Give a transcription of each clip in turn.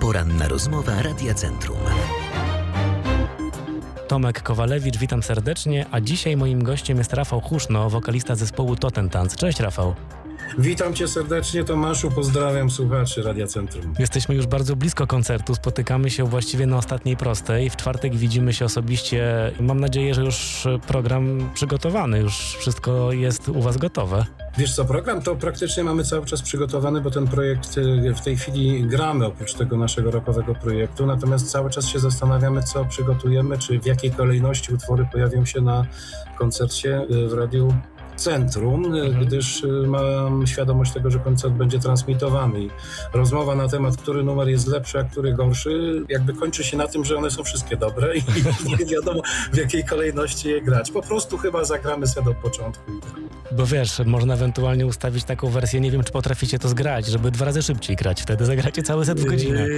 Poranna rozmowa Radia Centrum. Tomek Kowalewicz, witam serdecznie, a dzisiaj moim gościem jest Rafał Huszno, wokalista zespołu Totentanz. Cześć Rafał. Witam Cię serdecznie, Tomaszu, pozdrawiam słuchaczy Radia Centrum. Jesteśmy już bardzo blisko koncertu, spotykamy się właściwie na ostatniej prostej. W czwartek widzimy się osobiście. Mam nadzieję, że już program przygotowany, już wszystko jest u Was gotowe. Wiesz co, program to praktycznie mamy cały czas przygotowany, bo ten projekt w tej chwili gramy oprócz tego naszego rockowego projektu, natomiast cały czas się zastanawiamy, co przygotujemy, czy w jakiej kolejności utwory pojawią się na koncercie w Radiu Centrum, gdyż mam świadomość tego, że koncert będzie transmitowany i rozmowa na temat, który numer jest lepszy, a który gorszy, jakby kończy się na tym, że one są wszystkie dobre i nie wiadomo w jakiej kolejności je grać. Po prostu chyba zagramy sobie do początku. Bo wiesz, można ewentualnie ustawić taką wersję, nie wiem czy potraficie to zgrać, żeby 2 razy szybciej grać, wtedy zagracie cały set w godzinę.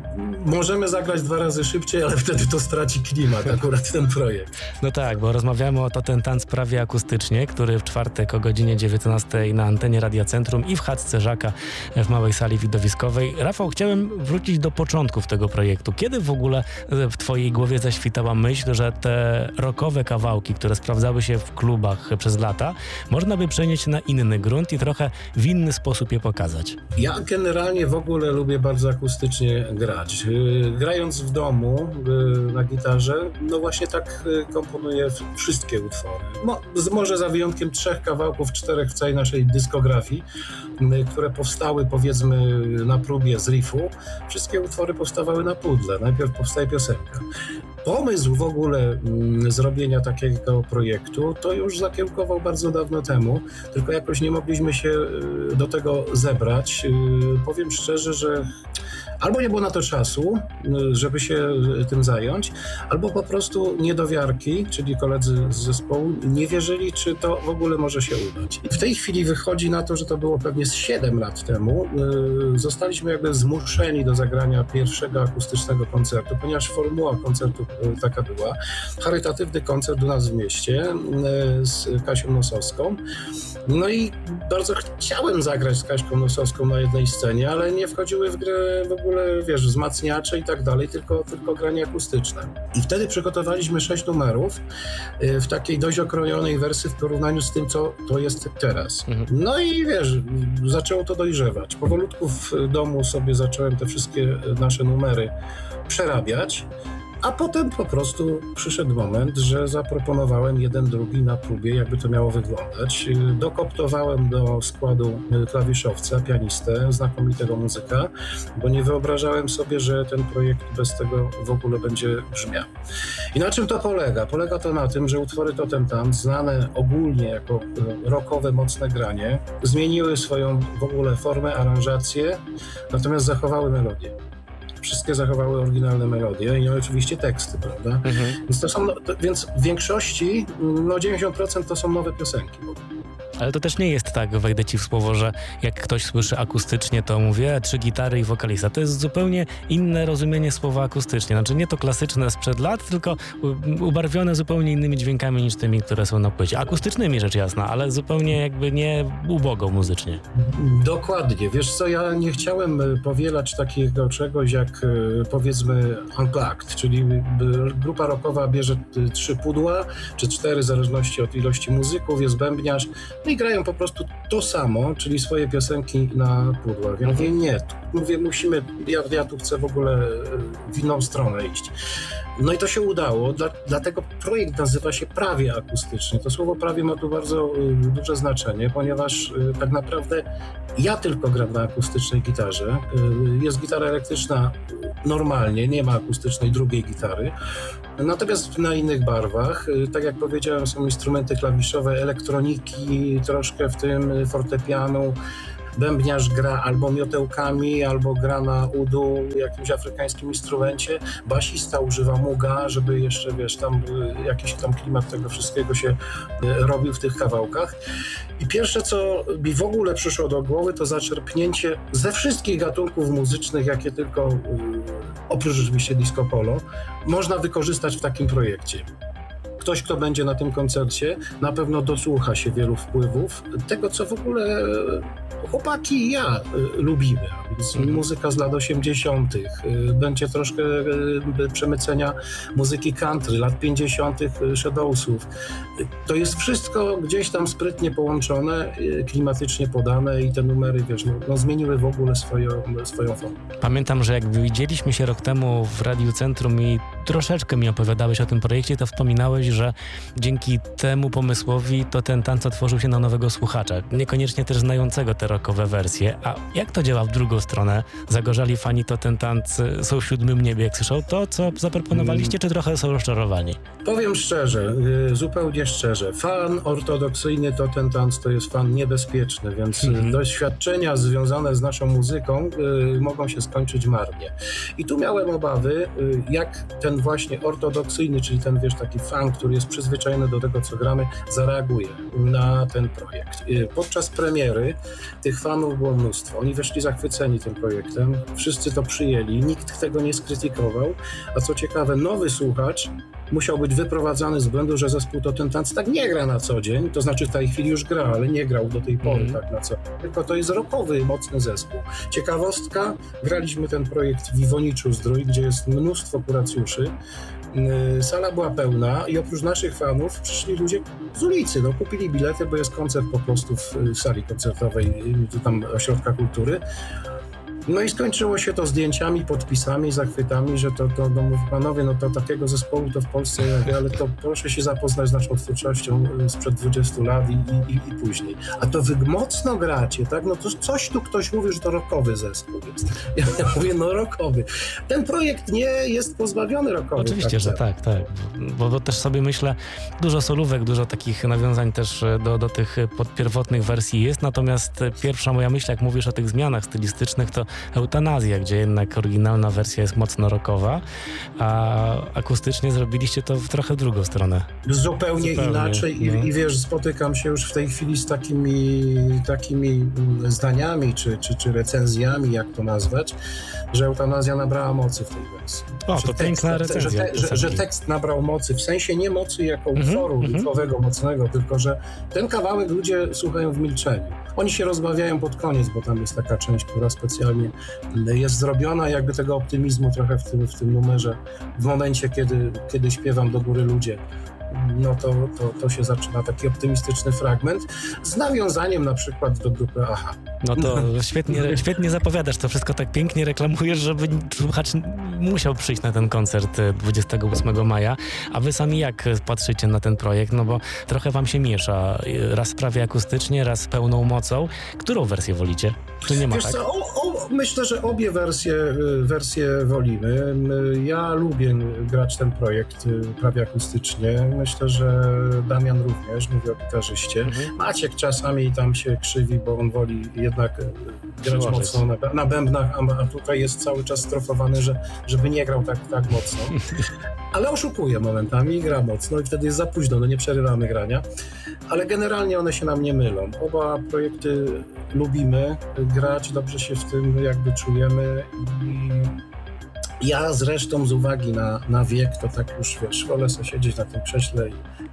Możemy zagrać 2 razy szybciej, ale wtedy to straci klimat, akurat ten projekt. No tak, bo rozmawiamy o Totentanz prawie akustycznie, który w czwartek o godzinie 19 na antenie Radia Centrum i w chatce Żaka w małej sali widowiskowej. Rafał, chciałem wrócić do początków tego projektu. Kiedy w ogóle w Twojej głowie zaświtała myśl, że te rockowe kawałki, które sprawdzały się w klubach przez lata, można by przenieść na inny grunt i trochę w inny sposób je pokazać? Ja generalnie w ogóle lubię bardzo akustycznie grać. Grając w domu na gitarze, no właśnie tak komponuję wszystkie utwory. Może za wyjątkiem 3 kawałków, 4 w całej naszej dyskografii, które powstały powiedzmy na próbie z riffu. Wszystkie utwory powstawały na pudle. Najpierw powstaje piosenka. Pomysł w ogóle zrobienia takiego projektu to już zakiełkował bardzo dawno temu, tylko jakoś nie mogliśmy się do tego zebrać. Powiem szczerze, że albo nie było na to czasu, żeby się tym zająć, albo po prostu niedowiarki, czyli koledzy z zespołu, nie wierzyli, czy to w ogóle może się udać. I w tej chwili wychodzi na to, że to było pewnie z 7 lat temu. Zostaliśmy jakby zmuszeni do zagrania pierwszego akustycznego koncertu, ponieważ formuła koncertu taka była. Charytatywny koncert u nas w mieście z Kasią Nosowską. No i bardzo chciałem zagrać z Kaśką Nosowską na jednej scenie, ale nie wchodziły w grę w ogóle, wiesz, wzmacniacze i tak dalej, tylko granie akustyczne. I wtedy przygotowaliśmy 6 numerów w takiej dość okrojonej wersji w porównaniu z tym, co to jest teraz. No i wiesz, zaczęło to dojrzewać. Powolutku w domu sobie zacząłem te wszystkie nasze numery przerabiać. A potem po prostu przyszedł moment, że zaproponowałem jeden, drugi na próbie, jakby to miało wyglądać. Dokoptowałem do składu klawiszowca, pianistę, znakomitego muzyka, bo nie wyobrażałem sobie, że ten projekt bez tego w ogóle będzie brzmiał. I na czym to polega? Polega to na tym, że utwory Totentanz, znane ogólnie jako rockowe, mocne granie, zmieniły swoją w ogóle formę, aranżację, natomiast zachowały melodię. Wszystkie zachowały oryginalne melodie i oczywiście teksty, prawda? Więc w większości, 90% to są nowe piosenki. Ale to też nie jest tak, wejdę Ci w słowo, że jak ktoś słyszy akustycznie, to mówię 3 gitary i wokalista. To jest zupełnie inne rozumienie słowa akustycznie. Znaczy nie to klasyczne sprzed lat, tylko ubarwione zupełnie innymi dźwiękami niż tymi, które są na płycie. Akustycznymi rzecz jasna, ale zupełnie jakby nie ubogo muzycznie. Dokładnie. Wiesz co, ja nie chciałem powielać takiego czegoś jak powiedzmy Unplugged, czyli grupa rockowa bierze 3 pudła, czy 4 w zależności od ilości muzyków, jest bębniarz, no i grają po prostu to samo, czyli swoje piosenki na pudłach. Ja mówię, nie, musimy, ja tu chcę w ogóle w inną stronę iść. No i to się udało, dlatego projekt nazywa się prawie akustyczny. To słowo prawie ma tu bardzo duże znaczenie, ponieważ tak naprawdę ja tylko gram na akustycznej gitarze. Jest gitara elektryczna normalnie, nie ma akustycznej drugiej gitary. Natomiast na innych barwach, tak jak powiedziałem, są instrumenty klawiszowe, elektroniki, troszkę w tym fortepianu. Bębniarz gra albo miotełkami, albo gra na udu, jakimś afrykańskim instrumencie. Basista używa muga, żeby jeszcze, wiesz, tam jakiś tam klimat tego wszystkiego się robił w tych kawałkach. I pierwsze, co mi w ogóle przyszło do głowy, to zaczerpnięcie ze wszystkich gatunków muzycznych, jakie tylko, oprócz oczywiście disco polo, można wykorzystać w takim projekcie. Ktoś, kto będzie na tym koncercie, na pewno dosłucha się wielu wpływów tego, co w ogóle chłopaki i ja lubimy. więc muzyka z lat 80., będzie troszkę przemycenia muzyki country, lat 50. Shadowsów. To jest wszystko gdzieś tam sprytnie połączone, klimatycznie podane i te numery, wiesz, zmieniły w ogóle swoją formę. Pamiętam, że jak widzieliśmy się rok temu w Radiu Centrum i troszeczkę mi opowiadałeś o tym projekcie, to wspominałeś, że dzięki temu pomysłowi to ten tanc otworzył się na nowego słuchacza, niekoniecznie też znającego te rockowe wersje. A jak to działa w drugą stronę? Zagorzali fani to ten tanc są w siódmym niebie, jak słyszą to, co zaproponowaliście, czy trochę są rozczarowani? Powiem szczerze, zupełnie szczerze, fan ortodoksyjny to ten tanc to jest fan niebezpieczny, więc doświadczenia związane z naszą muzyką mogą się skończyć marnie. I tu miałem obawy, jak ten właśnie ortodoksyjny, czyli ten, wiesz, taki fan, który jest przyzwyczajony do tego, co gramy, zareaguje na ten projekt. Podczas premiery tych fanów było mnóstwo. Oni weszli zachwyceni tym projektem, wszyscy to przyjęli, nikt tego nie skrytykował, a co ciekawe, nowy słuchacz musiał być wyprowadzany z błędu, że zespół to ten tanc tak nie gra na co dzień, to znaczy w tej chwili już gra, ale nie grał do tej pory tak na co, tylko to jest rockowy, mocny zespół. Ciekawostka, graliśmy ten projekt w Iwoniczu Zdrój, gdzie jest mnóstwo kuracjuszy. Sala była pełna i oprócz naszych fanów przyszli ludzie z ulicy, kupili bilety, bo jest koncert po prostu w sali koncertowej, tam Ośrodka Kultury. No i skończyło się to zdjęciami, podpisami, zachwytami, że to mówię, panowie, to takiego zespołu to w Polsce, ale to proszę się zapoznać z naszą twórczością sprzed 20 lat i później. A to wy mocno gracie, tak? To coś tu ktoś mówi, że to rockowy zespół jest. Ja mówię, rockowy. Ten projekt nie jest pozbawiony rockowych. Oczywiście, że tak. Bo też sobie myślę, dużo solówek, dużo takich nawiązań też do tych podpierwotnych wersji jest, natomiast pierwsza moja myśl, jak mówisz o tych zmianach stylistycznych, to Eutanazja, gdzie jednak oryginalna wersja jest mocno rockowa, a akustycznie zrobiliście to w trochę drugą stronę. Zupełnie inaczej i wiesz, spotykam się już w tej chwili z takimi zdaniami czy recenzjami, jak to nazwać, że Eutanazja nabrała mocy w tej wersji. O, to piękna recenzja. Że tekst nabrał mocy, w sensie nie mocy jako utworu utworowego mocnego, tylko że ten kawałek ludzie słuchają w milczeniu. Oni się rozbawiają pod koniec, bo tam jest taka część, która specjalnie jest zrobiona, jakby tego optymizmu trochę w tym numerze, w momencie, kiedy śpiewam do góry ludzie, to się zaczyna taki optymistyczny fragment z nawiązaniem na przykład do grupy AHA. No to świetnie zapowiadasz, to wszystko tak pięknie reklamujesz, żeby słuchacz musiał przyjść na ten koncert 28 maja. A wy sami jak patrzycie na ten projekt? No bo trochę wam się miesza. Raz prawie akustycznie, raz pełną mocą. Którą wersję wolicie? Czy nie ma tak? Myślę, że obie wersje wolimy. Ja lubię grać ten projekt prawie akustycznie. Myślę, że Damian również, mówię o gitarzyście. Maciek czasami tam się krzywi, bo on woli jednak grać mocno na bębnach, a tutaj jest cały czas strofowany, żeby nie grał tak mocno. Ale oszukuje momentami, gra mocno i wtedy jest za późno, nie przerywamy grania. Ale generalnie one się nam nie mylą. Oba projekty lubimy grać, dobrze się w tym jakby czujemy i ja zresztą z uwagi na wiek, to tak już wiesz, wolę sobie siedzieć na tym krześle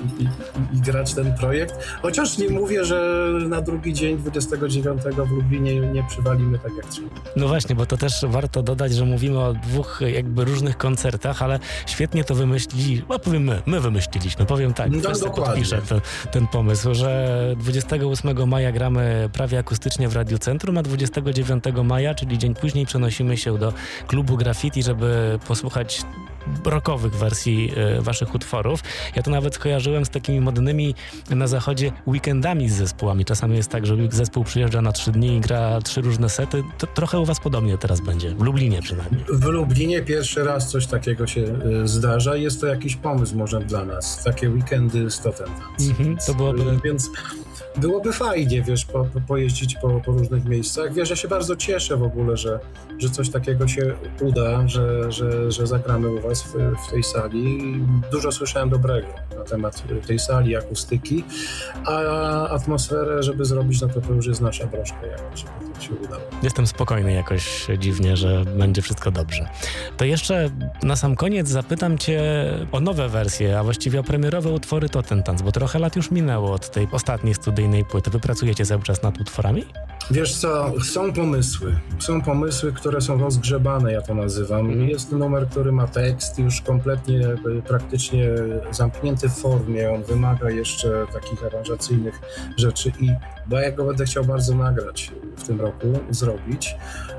i grać ten projekt. Chociaż nie mówię, że na drugi dzień 29 w Lublinie nie przywalimy tak jak trzeba. No właśnie, bo to też warto dodać, że mówimy o dwóch jakby różnych koncertach, ale świetnie to wymyślili, powiem my wymyśliliśmy, powiem tak, podpiszę ten pomysł, że 28 maja gramy prawie akustycznie w Radiu Centrum, a 29 maja, czyli dzień później, przenosimy się do klubu Graffiti, żeby posłuchać rockowych wersji waszych utworów. Ja to nawet kojarzyłem z takimi modnymi na zachodzie weekendami z zespołami. Czasami jest tak, że zespół przyjeżdża na 3 dni i gra 3 różne sety. To trochę u was podobnie teraz będzie. W Lublinie przynajmniej. W Lublinie pierwszy raz coś takiego się zdarza. Jest to jakiś pomysł może dla nas. Takie weekendy z Totem Dance. To byłoby... Więc byłoby fajnie, wiesz, pojeździć po różnych miejscach. Wiesz, ja się bardzo cieszę w ogóle, że coś takiego się uda, że zagramy u was w tej sali. Dużo słyszałem dobrego na temat tej sali, akustyki, a atmosferę, żeby zrobić, to już jest nasza broszka, żeby to się udało. Jestem spokojny jakoś dziwnie, że będzie wszystko dobrze. To jeszcze na sam koniec zapytam cię o nowe wersje, a właściwie o premierowe utwory To ten tanc, bo trochę lat już minęło od tej ostatniej studyjnej płyty. Wy pracujecie cały czas nad utworami? Wiesz co, są pomysły, które są rozgrzebane, ja to nazywam. Jest numer, który ma tekst już kompletnie, praktycznie zamknięty w formie, on wymaga jeszcze takich aranżacyjnych rzeczy bo ja go będę chciał bardzo nagrać w tym roku, zrobić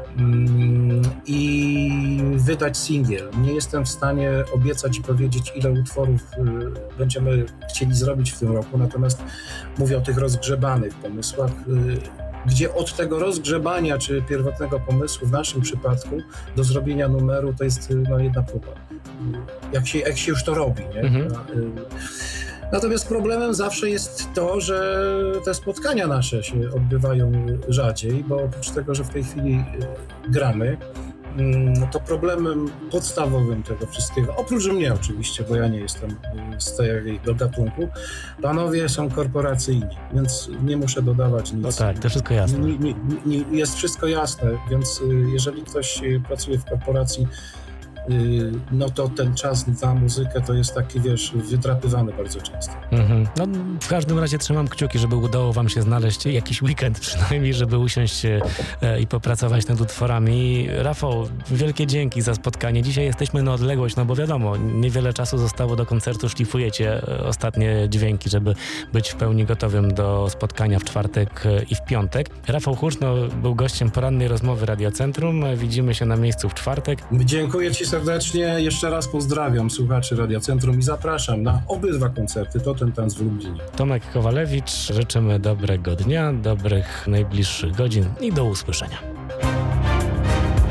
i wydać singiel. Nie jestem w stanie obiecać i powiedzieć, ile utworów będziemy chcieli zrobić w tym roku, natomiast mówię o tych rozgrzebanych pomysłach, gdzie od tego rozgrzebania czy pierwotnego pomysłu w naszym przypadku do zrobienia numeru to jest jedna próba. Jak się już to robi, nie? Natomiast problemem zawsze jest to, że te spotkania nasze się odbywają rzadziej, bo oprócz tego, że w tej chwili gramy, to problemem podstawowym tego wszystkiego, oprócz mnie oczywiście, bo ja nie jestem z tego gatunku, panowie są korporacyjni, więc nie muszę dodawać nic. No tak, to wszystko jasne. Jest wszystko jasne, więc jeżeli ktoś pracuje w korporacji, no to ten czas na muzykę to jest taki, wiesz, wydrapywany bardzo często. No, w każdym razie trzymam kciuki, żeby udało wam się znaleźć jakiś weekend przynajmniej, żeby usiąść i popracować nad utworami. Rafał, wielkie dzięki za spotkanie. Dzisiaj jesteśmy na odległość, no bo wiadomo, niewiele czasu zostało do koncertu, szlifujecie ostatnie dźwięki, żeby być w pełni gotowym do spotkania w czwartek i w piątek. Rafał Huszno był gościem porannej rozmowy Radia Centrum. Widzimy się na miejscu w czwartek. Dziękuję ci serdecznie. Jeszcze raz pozdrawiam słuchaczy Radia Centrum i zapraszam na obydwa koncerty Totentanz w Lublinie. Tomek Kowalewicz, życzymy dobrego dnia, dobrych najbliższych godzin i do usłyszenia.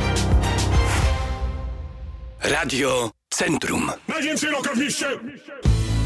Radio Centrum. Najwięcej roka w mieście!